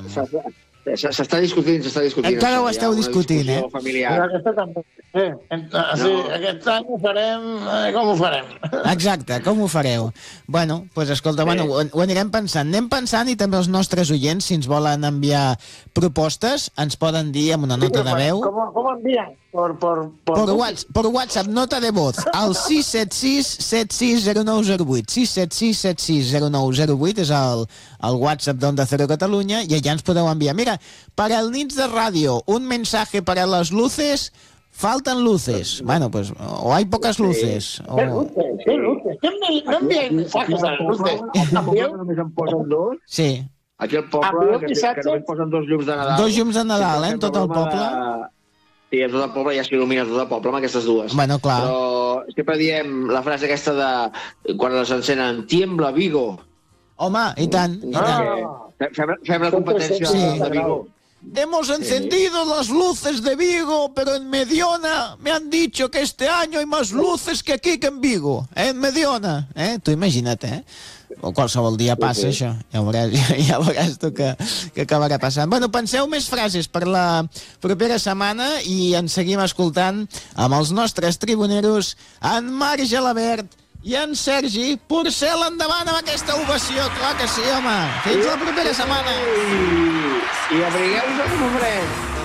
S'està discutint. Encara ho esteu discutint, eh? Aquest any ho farem... Com ho farem? Exacte, com ho fareu? Bueno, doncs escolta, ho anirem pensant. Anem pensant, i també els nostres oients, si ens volen enviar propostes, ens poden dir amb una nota de veu. Com envien? Per WhatsApp, nota de voz, al 676-760908. 676-760908 és el WhatsApp d'Onda Cero Catalunya, i allà ens podeu enviar. Mira, para el Nits de Radio, un mensaje para las luces, faltan luces. Bueno, pues, o hay pocas luces. ¿Qué luces? No envien mensajes a las luces. Només en posen dos. Sí. Aquí al poble, que només posen dos llums de Nadal. Dos llums de Nadal, en tot el poble. Sí, a tot el poble ja s'il·lumina tot el poble amb aquestes dues. Bueno, clar. Però sempre diem la frase aquesta de quan les encenen, tiembla Vigo. Home, i tant. Fem la competència de Vigo. Hemos encendido las luces de Vigo, pero en Mediona me han dicho que este año hay más luces que aquí que en Vigo. En Mediona. Tu imagina't, o qualsevol dia passa això. Ja veuràs tu que acabarà passant. Bueno, penseu més frases per la propera setmana i ens seguim escoltant amb els nostres tribuneros, en Marc Gelabert i en Sergi Porcel. Endavant amb aquesta ovació. Clar que sí, home. Fins la propera setmana. I abrigueu-vos amb fred.